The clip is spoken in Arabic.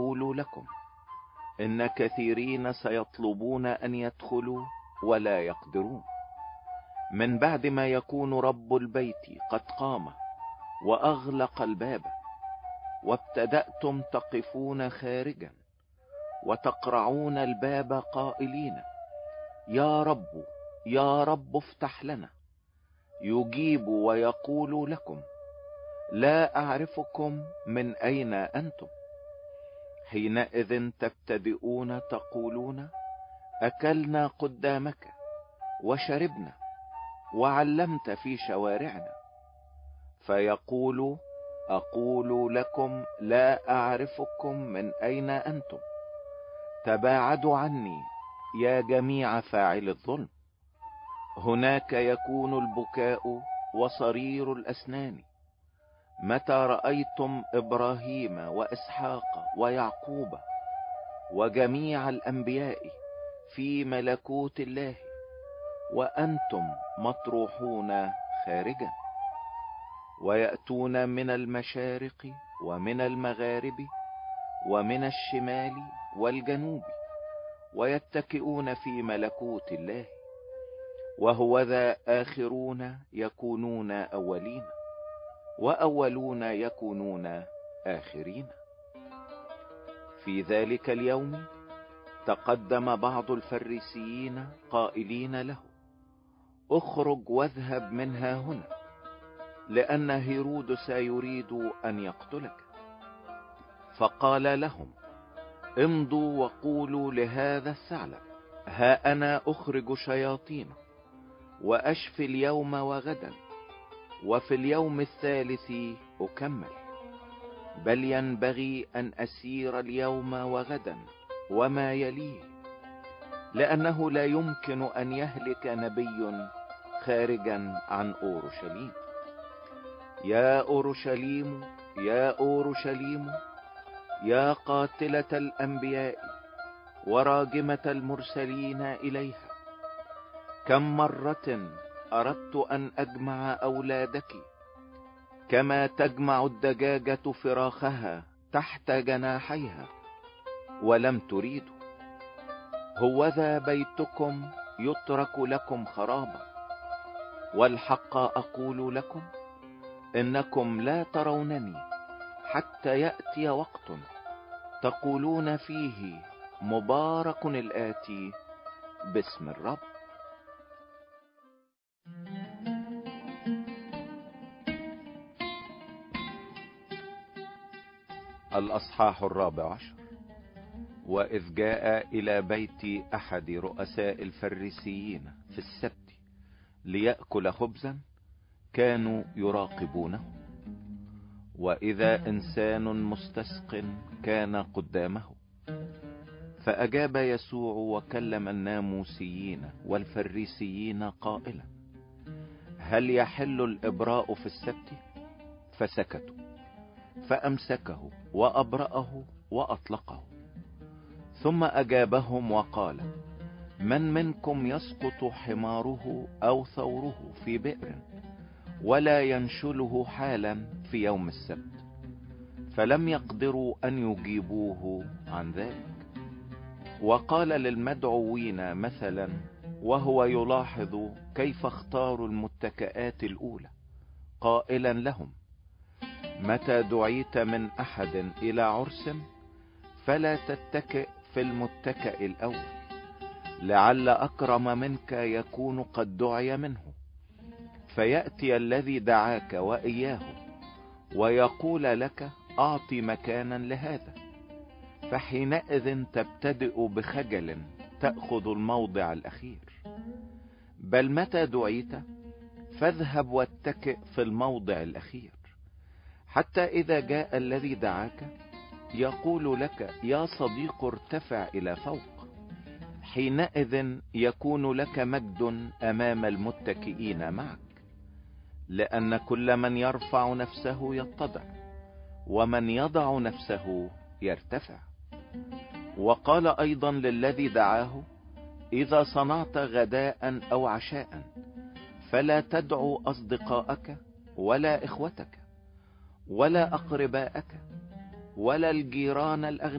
أقول لكم إن كثيرين سيطلبون أن يدخلوا ولا يقدرون، من بعد ما يكون رب البيت قد قام وأغلق الباب، وابتدأتم تقفون خارجا وتقرعون الباب قائلين: يا رب يا رب افتح لنا. يجيب ويقول لكم: لا أعرفكم، من أين أنتم؟ حينئذ تبتدئون تقولون: أكلنا قدامك وشربنا وعلمت في شوارعنا. فيقول: أقول لكم لا أعرفكم، من أين أنتم؟ تباعدوا عني يا جميع فاعل الظلم. هناك يكون البكاء وصرير الأسنان متى رأيتم إبراهيم وإسحاق ويعقوب وجميع الأنبياء في ملكوت الله، وأنتم مطروحون خارجا. ويأتون من المشارق ومن المغارب ومن الشمال والجنوب، ويتكئون في ملكوت الله. وهوذا آخرون يكونون أولين، وأولون يكونون آخرين. في ذلك اليوم تقدم بعض الفريسيين قائلين له: اخرج واذهب منها هنا، لأن هيرودس يريد أن يقتلك. فقال لهم: امضوا وقولوا لهذا الثعلب: ها أنا أخرج شياطين وأشفي اليوم وغدا، وفي اليوم الثالث أكمل. بل ينبغي أن أسير اليوم وغدا وما يليه، لأنه لا يمكن أن يهلك نبي خارجا عن أورشليم. يا أورشليم يا أورشليم، يا قاتلة الأنبياء وراجمة المرسلين إليها، كم مرة أردت أن أجمع أولادك كما تجمع الدجاجة فراخها تحت جناحيها، ولم تريدوا. هوذا بيتكم يترك لكم خرابا. والحق أقول لكم إنكم لا ترونني حتى يأتي وقت تقولون فيه: مبارك الآتي باسم الرب. الأصحاح 14. وإذ جاء إلى بيت أحد رؤساء الفريسيين في السبت ليأكل خبزا، كانوا يراقبونه. وإذا إنسان مستسق كان قدامه، فأجاب يسوع وكلم الناموسيين والفريسيين قائلا: هل يحل الإبراء في السبت؟ فسكتوا. فأمسكه وأبرأه وأطلقه. ثم أجابهم وقال: من منكم يسقط حماره أو ثوره في بئر ولا ينشله حالا في يوم السبت؟ فلم يقدروا أن يجيبوه عن ذلك. وقال للمدعوين مثلا وهو يلاحظ كيف اختاروا المتكئات الأولى، قائلا لهم: متى دعيت من أحد إلى عرس فلا تتكئ في المتكئ الأول، لعل أكرم منك يكون قد دعي منه، فيأتي الذي دعاك وإياه ويقول لك: أعطي مكانا لهذا. فحينئذ تبتدئ بخجل تأخذ الموضع الأخير. بل متى دعيت فاذهب واتكئ في الموضع الأخير، حتى إذا جاء الذي دعاك يقول لك: يا صديق ارتفع إلى فوق. حينئذ يكون لك مجد أمام المتكئين معك، لأن كل من يرفع نفسه يتضع، ومن يضع نفسه يرتفع. وقال أيضا للذي دعاه: إذا صنعت غداء أو عشاء فلا تدعو أصدقائك ولا إخوتك ولا أقرباءك ولا الجيران الأغنياء،